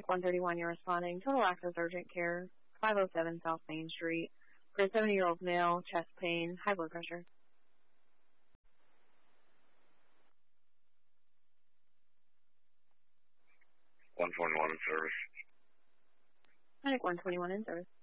Medic 131, you're responding. Total access urgent care, 507 South Main Street. For a 70-year-old male, chest pain, high blood pressure. 121 in service. Medic 121 in service.